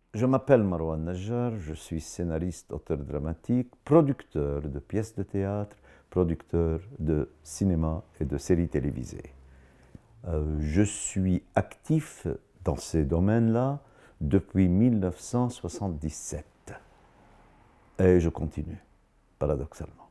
Je m'appelle Marwan Najjar, je suis scénariste, auteur dramatique, producteur de pièces de théâtre, producteur de cinéma et de séries télévisées. Je suis actif dans ces domaines-là depuis 1977 et je continue, paradoxalement.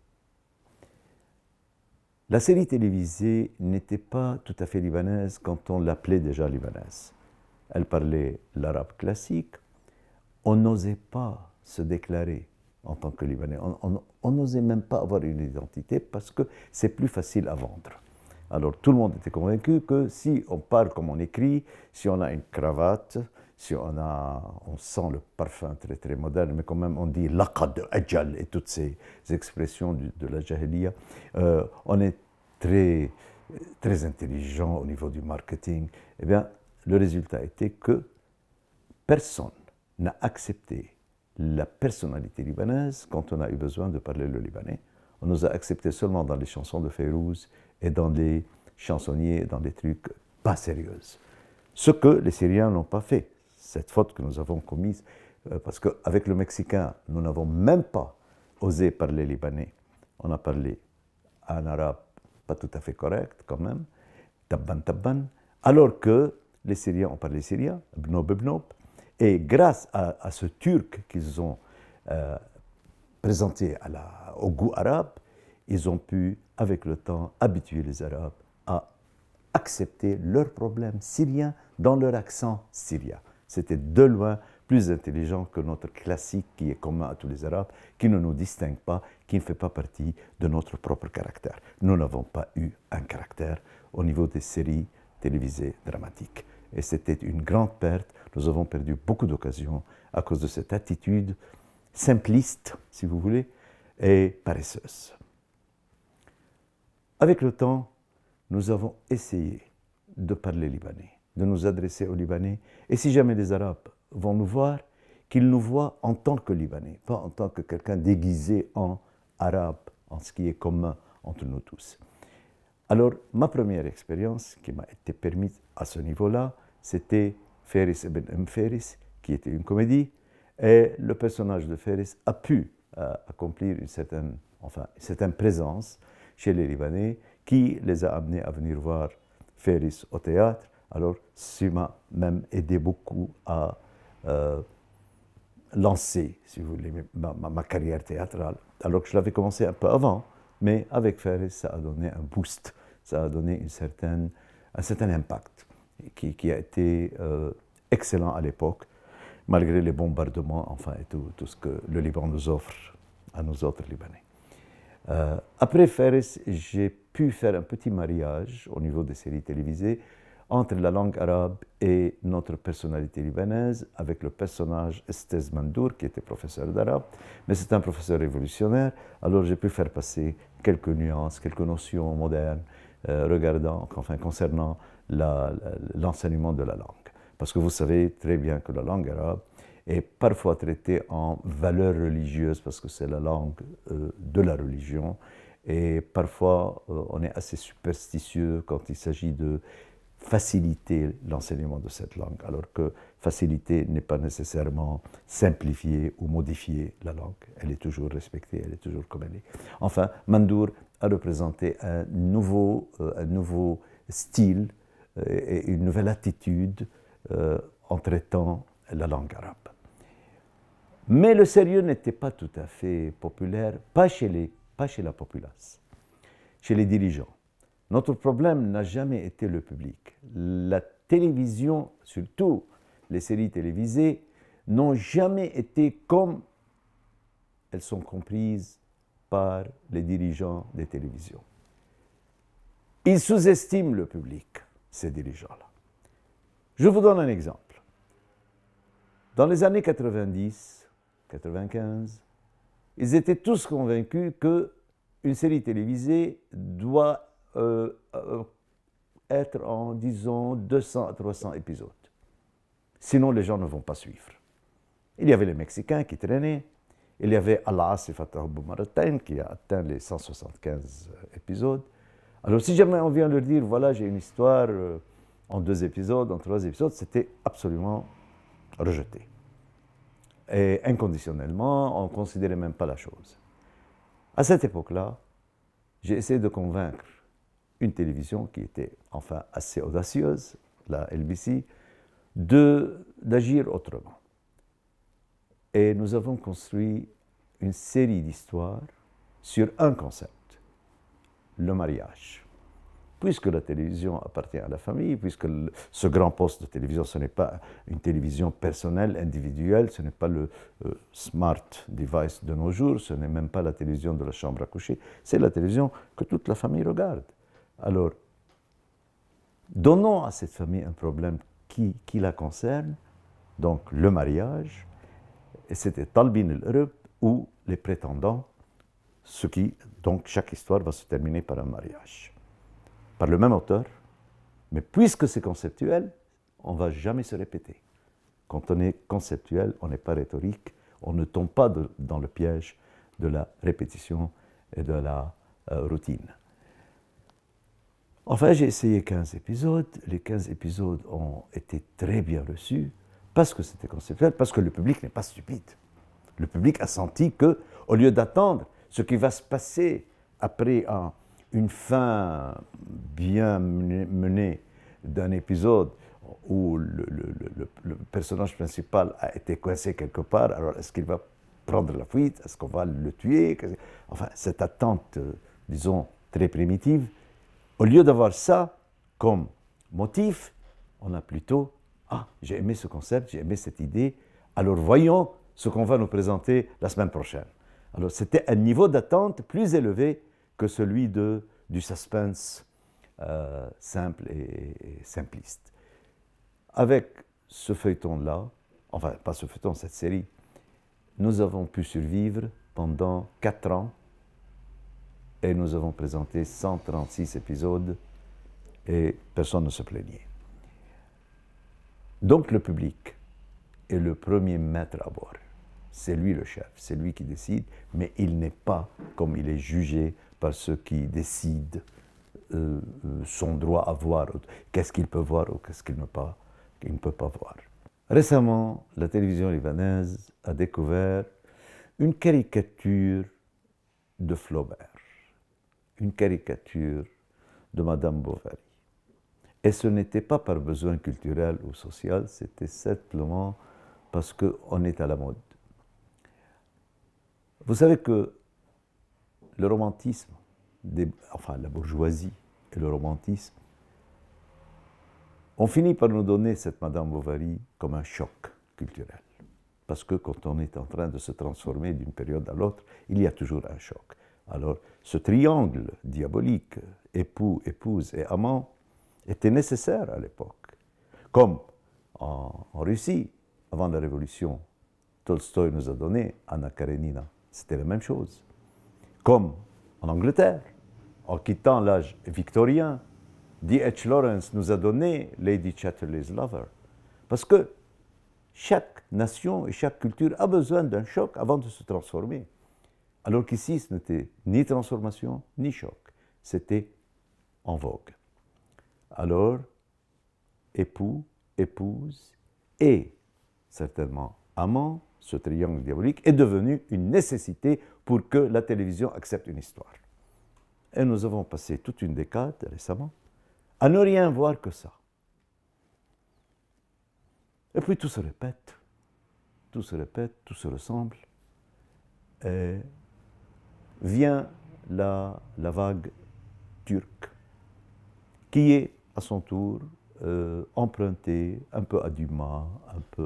La série télévisée n'était pas tout à fait libanaise quand on l'appelait déjà libanaise. Elle parlait l'arabe classique. On n'osait pas se déclarer en tant que Libanais. On n'osait même pas avoir une identité parce que c'est plus facile à vendre. Alors tout le monde était convaincu que si on parle comme on écrit, si on a une cravate, si on sent le parfum très très moderne, mais quand même on dit laqad, ajal et toutes ces expressions de la jahiliya, on est très, très intelligent au niveau du marketing. Eh bien, le résultat était que personne n'a accepté la personnalité libanaise quand on a eu besoin de parler le libanais. On nous a accepté seulement dans les chansons de Fayrouz et dans les chansonniers, dans des trucs pas sérieuses. Ce que les Syriens n'ont pas fait, cette faute que nous avons commise, parce qu'avec le Mexicain, nous n'avons même pas osé parler libanais. On a parlé un arabe pas tout à fait correct quand même, tabban tabban, alors que les Syriens ont parlé syrien, bnob bnob, et grâce à ce turc qu'ils ont présenté au goût arabe, ils ont pu, avec le temps, habituer les Arabes à accepter leurs problèmes syriens dans leur accent syrien. C'était de loin plus intelligent que notre classique qui est commun à tous les Arabes, qui ne nous distingue pas, qui ne fait pas partie de notre propre caractère. Nous n'avons pas eu un caractère au niveau des séries télévisées dramatiques. Et c'était une grande perte. Nous avons perdu beaucoup d'occasions à cause de cette attitude simpliste, si vous voulez, et paresseuse. Avec le temps, nous avons essayé de parler libanais, de nous adresser aux Libanais. Et si jamais les Arabes vont nous voir, qu'ils nous voient en tant que Libanais, pas en tant que quelqu'un déguisé en arabe, en ce qui est commun entre nous tous. Alors, ma première expérience qui m'a été permise à ce niveau-là, c'était Faris ibn Faris, qui était une comédie, et le personnage de Faris a pu accomplir une certaine présence chez les Libanais, qui les a amenés à venir voir Faris au théâtre. Alors, ça m'a même aidé beaucoup à lancer, si vous voulez, ma carrière théâtrale. Alors que je l'avais commencé un peu avant, mais avec Faris, ça a donné un boost, ça a donné un certain impact qui a été excellent à l'époque, malgré les bombardements, enfin, et tout ce que le Liban nous offre à nous autres Libanais. Après Faris, j'ai pu faire un petit mariage au niveau des séries télévisées entre la langue arabe et notre personnalité libanaise, avec le personnage Estez Mandour, qui était professeur d'arabe, mais c'est un professeur révolutionnaire, alors j'ai pu faire passer quelques nuances, quelques notions modernes, concernant l'enseignement de la langue. Parce que vous savez très bien que la langue arabe est parfois traitée en valeur religieuse, parce que c'est la langue de la religion, et parfois on est assez superstitieux quand il s'agit de faciliter l'enseignement de cette langue, alors que faciliter n'est pas nécessairement simplifier ou modifier la langue. Elle est toujours respectée, elle est toujours comme elle est. Enfin, Mandour a représenté un nouveau style et une nouvelle attitude en traitant la langue arabe. Mais le sérieux n'était pas tout à fait populaire, pas chez la populace, chez les dirigeants. Notre problème n'a jamais été le public. La télévision, surtout les séries télévisées, n'ont jamais été comme elles sont comprises par les dirigeants des télévisions. Ils sous-estiment le public, ces dirigeants-là. Je vous donne un exemple. Dans les années 90, 95, ils étaient tous convaincus qu'une série télévisée doit être en, disons, 200 à 300 épisodes. Sinon, les gens ne vont pas suivre. Il y avait les Mexicains qui traînaient. Il y avait Allah Sifatahu Boumaratain qui a atteint les 175 épisodes. Alors, si jamais on vient leur dire, voilà, j'ai une histoire en 2 épisodes, en 3 épisodes, c'était absolument rejeté. et inconditionnellement, on ne considérait même pas la chose. À cette époque-là, j'ai essayé de convaincre une télévision qui était enfin assez audacieuse, la LBC, d'agir autrement. Et nous avons construit une série d'histoires sur un concept, le mariage. Puisque la télévision appartient à la famille, puisque ce grand poste de télévision, ce n'est pas une télévision personnelle, individuelle, ce n'est pas le smart device de nos jours, ce n'est même pas la télévision de la chambre à coucher, c'est la télévision que toute la famille regarde. Alors, donnons à cette famille un problème qui la concerne, donc le mariage, et c'était Talbin el-Europe ou les prétendants, donc chaque histoire va se terminer par un mariage. Par le même auteur, mais puisque c'est conceptuel, on ne va jamais se répéter. Quand on est conceptuel, on n'est pas rhétorique, on ne tombe pas dans le piège de la répétition et de la routine. Enfin, j'ai essayé 15 épisodes. Les 15 épisodes ont été très bien reçus parce que c'était conceptuel, parce que le public n'est pas stupide. Le public a senti qu'au lieu d'attendre ce qui va se passer après une fin bien menée d'un épisode où le personnage principal a été coincé quelque part, alors est-ce qu'il va prendre la fuite? Est-ce qu'on va le tuer? Enfin, cette attente, disons, très primitive, au lieu d'avoir ça comme motif, on a plutôt « Ah, j'ai aimé ce concept, j'ai aimé cette idée, alors voyons ce qu'on va nous présenter la semaine prochaine. » Alors c'était un niveau d'attente plus élevé que celui du suspense simple et simpliste. Avec ce feuilleton-là, enfin pas ce feuilleton, cette série, nous avons pu survivre pendant 4 ans et nous avons présenté 136 épisodes et personne ne se plaignait. Donc le public est le premier maître à bord. C'est lui le chef, c'est lui qui décide, mais il n'est pas comme il est jugé par ceux qui décident son droit à voir, qu'est-ce qu'il peut voir ou qu'est-ce qu'il ne peut pas voir. Récemment, la télévision libanaise a découvert une caricature de Flaubert, une caricature de Madame Bovary. Et ce n'était pas par besoin culturel ou social, c'était simplement parce qu'on est à la mode. Vous savez que le romantisme, la bourgeoisie et le romantisme, ont fini par nous donner cette Madame Bovary comme un choc culturel. Parce que quand on est en train de se transformer d'une période à l'autre, il y a toujours un choc. Alors, ce triangle diabolique, époux, épouse et amant, était nécessaire à l'époque. Comme en Russie, avant la Révolution, Tolstoï nous a donné Anna Karenina. C'était la même chose. Comme en Angleterre, en quittant l'âge victorien, D.H. Lawrence nous a donné Lady Chatterley's Lover. Parce que chaque nation et chaque culture a besoin d'un choc avant de se transformer. Alors qu'ici, ce n'était ni transformation, ni choc. C'était en vogue. Alors, époux, épouse et certainement amant, ce triangle diabolique est devenu une nécessité pour que la télévision accepte une histoire. Et nous avons passé toute une décade récemment à ne rien voir que ça. Et puis tout se répète, tout se ressemble. Et vient la vague turque, qui est à son tour empruntée un peu à Dumas, un peu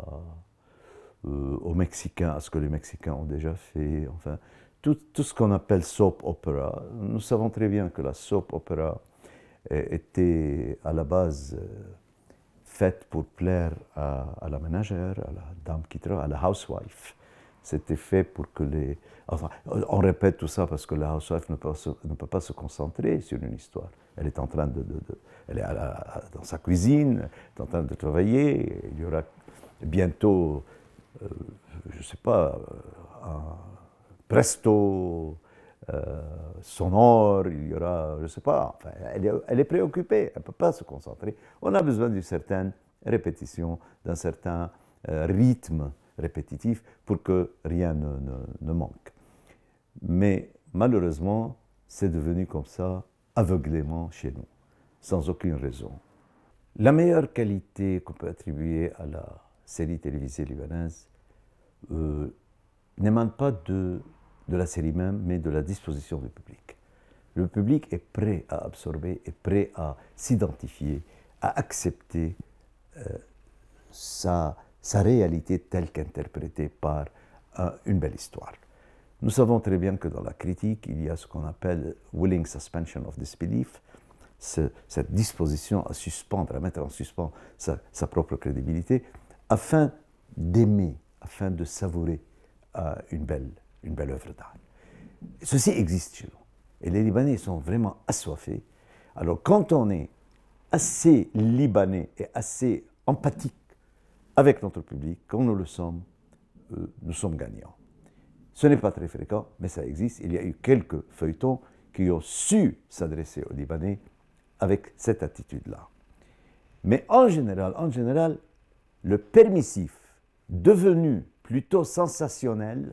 aux Mexicains, à ce que les Mexicains ont déjà fait, enfin, tout ce qu'on appelle soap opera. Nous savons très bien que la soap opera était à la base faite pour plaire à la ménagère, à la dame qui travaille, à la housewife. C'était fait pour que les... Enfin, on répète tout ça parce que la housewife ne peut pas se concentrer sur une histoire. Elle est en train elle est dans sa cuisine, elle est en train de travailler. Il y aura bientôt, je ne sais pas, un presto sonore, il y aura, je ne sais pas, enfin, elle est préoccupée, elle ne peut pas se concentrer. On a besoin d'une certaine répétition, d'un certain rythme répétitif pour que rien ne manque. Mais malheureusement, c'est devenu comme ça, aveuglément chez nous, sans aucune raison. La meilleure qualité qu'on peut attribuer à la série télévisée libanaise n'émane pas de la série même, mais de la disposition du public. Le public est prêt à absorber, est prêt à s'identifier, à accepter sa réalité telle qu'interprétée par une belle histoire. Nous savons très bien que dans la critique, il y a ce qu'on appelle « willing suspension of disbelief », cette disposition à suspendre, à mettre en suspens sa propre crédibilité, afin d'aimer, afin de savourer une belle œuvre d'art. Ceci existe chez nous. Et les Libanais sont vraiment assoiffés. Alors quand on est assez libanais et assez empathique avec notre public, comme nous le sommes, nous sommes gagnants. Ce n'est pas très fréquent, mais ça existe. Il y a eu quelques feuilletons qui ont su s'adresser aux Libanais avec cette attitude-là. Mais en général, le permissif, devenu plutôt sensationnel,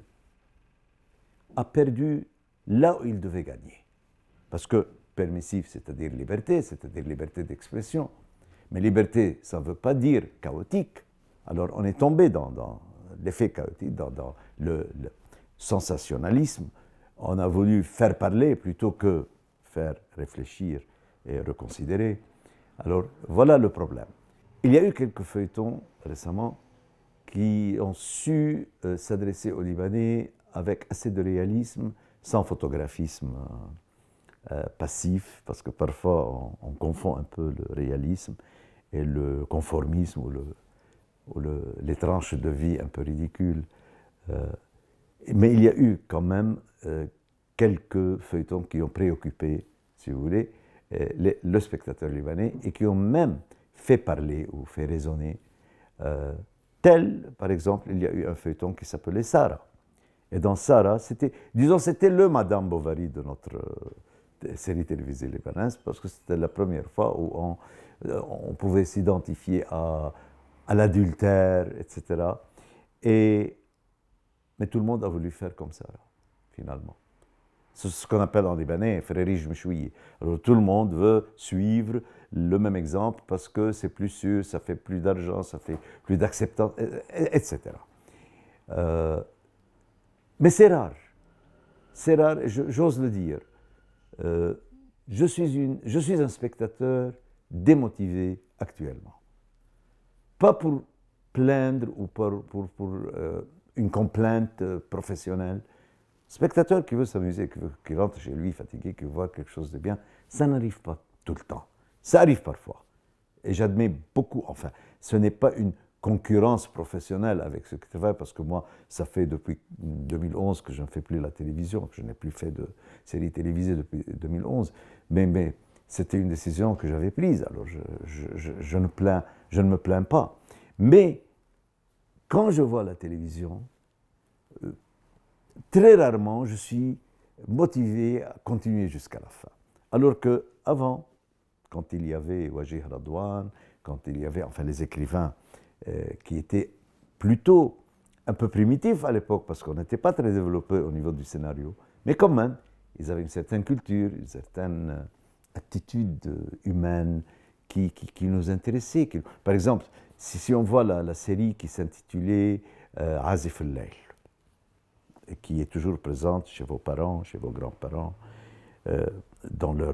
a perdu là où il devait gagner. Parce que permissif, c'est-à-dire liberté d'expression. Mais liberté, ça ne veut pas dire chaotique. Alors on est tombé dans l'effet chaotique, dans le sensationnalisme. On a voulu faire parler plutôt que faire réfléchir et reconsidérer. Alors voilà le problème. Il y a eu quelques feuilletons récemment qui ont su s'adresser aux Libanais avec assez de réalisme, sans photographisme passif, parce que parfois on confond un peu le réalisme et le conformisme ou les tranches de vie un peu ridicules. Mais il y a eu quand même quelques feuilletons qui ont préoccupé, si vous voulez, le spectateur libanais et qui ont même fait parler ou fait résonner. Tel, par exemple, il y a eu un feuilleton qui s'appelait Sarah. Et dans Sarah, c'était le Madame Bovary de notre série télévisée libanaise, parce que c'était la première fois où on pouvait s'identifier à l'adultère, etc. Mais tout le monde a voulu faire comme Sarah, finalement. C'est ce qu'on appelle en libanais « frérige mchoui ». Alors tout le monde veut suivre le même exemple parce que c'est plus sûr, ça fait plus d'argent, ça fait plus d'acceptance, etc. Mais c'est rare, j'ose le dire. Je suis un spectateur démotivé actuellement. Pas pour plaindre ou pour une complainte professionnelle. Spectateur qui veut s'amuser, qui rentre chez lui fatigué, qui veut voir quelque chose de bien, ça n'arrive pas tout le temps. Ça arrive parfois. Et j'admets beaucoup, enfin, ce n'est pas une concurrence professionnelle avec ce que je fais, parce que moi, ça fait depuis 2011 que je ne fais plus la télévision, que je n'ai plus fait de séries télévisées depuis 2011. Mais c'était une décision que j'avais prise, alors je ne me plains pas. Mais quand je vois la télévision, très rarement je suis motivé à continuer jusqu'à la fin. Alors qu'avant, quand il y avait Wajih Radwan, quand il y avait enfin les écrivains qui étaient plutôt un peu primitifs à l'époque, parce qu'on n'était pas très développé au niveau du scénario, mais quand même, ils avaient une certaine culture, une certaine attitude humaine qui nous intéressait. Par exemple, si on voit la série qui s'intitulait Azif al-Layl, et qui est toujours présente chez vos parents, chez vos grands-parents, dans leur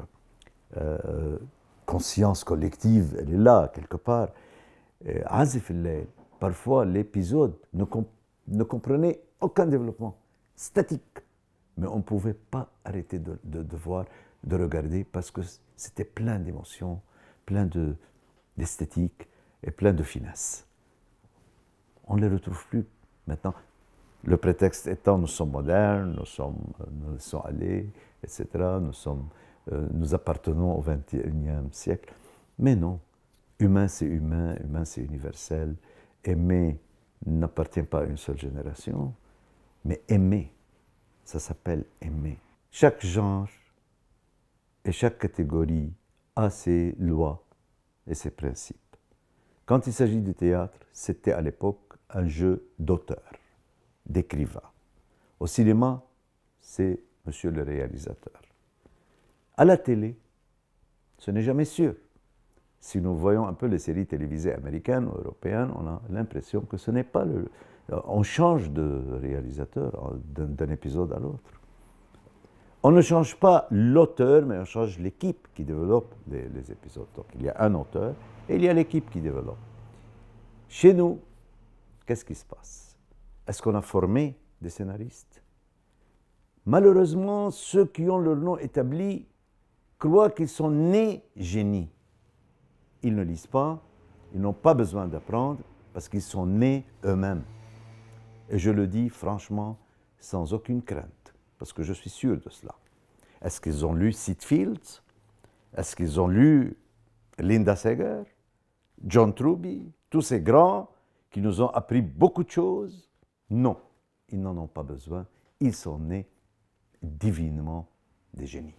conscience collective, elle est là, quelque part. Azif al-Layl, parfois l'épisode ne comprenait aucun développement, statique. Mais on ne pouvait pas arrêter de voir, de regarder, parce que c'était plein d'émotions, plein d'esthétique et plein de finesse. On ne les retrouve plus maintenant. Le prétexte étant, nous sommes modernes, nous laissons aller, etc. Nous appartenons au XXIe siècle. Mais non, humain c'est universel. Aimer n'appartient pas à une seule génération, mais aimer, ça s'appelle aimer. Chaque genre et chaque catégorie a ses lois et ses principes. Quand il s'agit du théâtre, c'était à l'époque un jeu d'auteur, d'écrivain. Au cinéma, c'est monsieur le réalisateur. À la télé, ce n'est jamais sûr. Si nous voyons un peu les séries télévisées américaines ou européennes, on a l'impression que ce n'est pas le... On change de réalisateur d'un épisode à l'autre. On ne change pas l'auteur, mais on change l'équipe qui développe les épisodes. Donc il y a un auteur et il y a l'équipe qui développe. Chez nous, qu'est-ce qui se passe? Est-ce qu'on a formé des scénaristes? Malheureusement, ceux qui ont leur nom établi croient qu'ils sont nés génies. Ils ne lisent pas, ils n'ont pas besoin d'apprendre parce qu'ils sont nés eux-mêmes. Et je le dis franchement, sans aucune crainte, parce que je suis sûr de cela. Est-ce qu'ils ont lu Sid Fields? Est-ce qu'ils ont lu Linda Seger, John Truby, tous ces grands qui nous ont appris beaucoup de choses? Non, ils n'en ont pas besoin. Ils sont nés divinement des génies.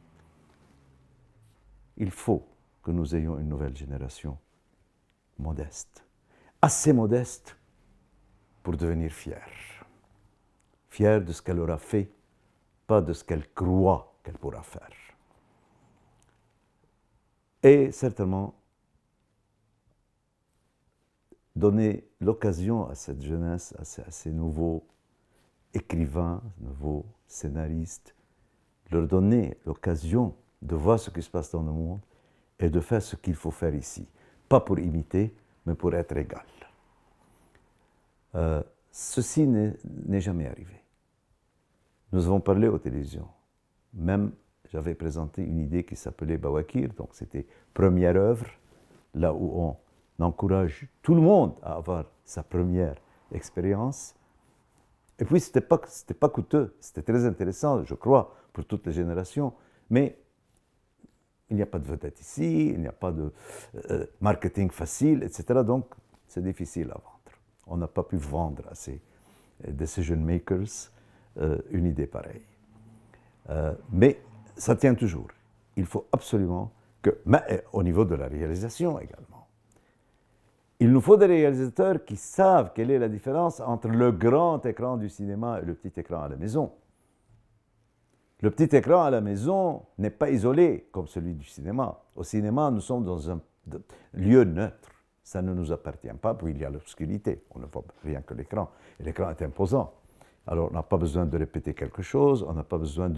Il faut que nous ayons une nouvelle génération modeste, assez modeste pour devenir fière. Fière de ce qu'elle aura fait, pas de ce qu'elle croit qu'elle pourra faire. Et certainement, donner l'occasion à cette jeunesse, à ces nouveaux écrivains, nouveaux scénaristes, leur donner l'occasion de voir ce qui se passe dans le monde et de faire ce qu'il faut faire ici. Pas pour imiter, mais pour être égal. Ceci n'est jamais arrivé. Nous avons parlé aux télévisions. Même, j'avais présenté une idée qui s'appelait Bawakir, donc c'était première œuvre, là où on encourage tout le monde à avoir sa première expérience. Et puis, ce n'était pas coûteux, c'était très intéressant, je crois, pour toutes les générations, mais il n'y a pas de vedette ici, il n'y a pas de marketing facile, etc. Donc, c'est difficile à vendre. On n'a pas pu vendre à ces decision makers une idée pareille. Mais ça tient toujours. Il faut absolument que, mais au niveau de la réalisation également, il nous faut des réalisateurs qui savent quelle est la différence entre le grand écran du cinéma et le petit écran à la maison. Le petit écran à la maison n'est pas isolé comme celui du cinéma. Au cinéma, nous sommes dans un lieu neutre. Ça ne nous appartient pas, puis il y a l'obscurité. On ne voit rien que l'écran. Et l'écran est imposant. Alors, on n'a pas besoin de répéter quelque chose, on n'a pas besoin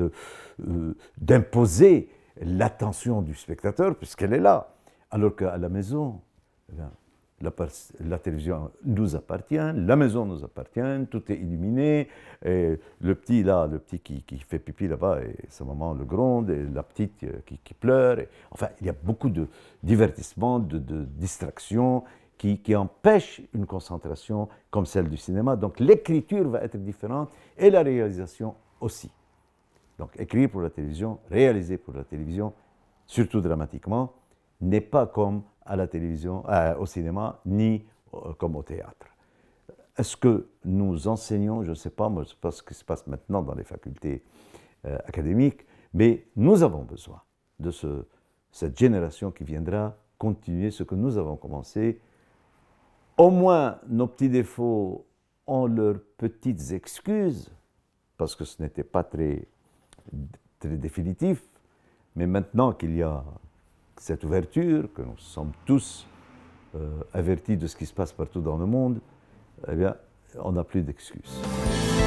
d'imposer l'attention du spectateur, puisqu'elle est là. Alors qu'à la maison, eh bien, la télévision nous appartient, la maison nous appartient, tout est illuminé, et le petit là, le petit qui fait pipi là-bas, et sa maman le gronde, et la petite qui pleure. Enfin, il y a beaucoup de divertissements, de distractions qui empêchent une concentration comme celle du cinéma. Donc l'écriture va être différente et la réalisation aussi. Donc écrire pour la télévision, réaliser pour la télévision, surtout dramatiquement, n'est pas comme à la télévision, au cinéma, ni comme au théâtre. Est-ce que nous enseignons, je ne sais pas, moi je ne sais pas ce qui se passe maintenant dans les facultés académiques, mais nous avons besoin de cette génération qui viendra continuer ce que nous avons commencé. Au moins, nos petits défauts ont leurs petites excuses, parce que ce n'était pas très définitif, mais maintenant qu'il y a cette ouverture, que nous sommes tous avertis de ce qui se passe partout dans le monde, eh bien, on n'a plus d'excuses.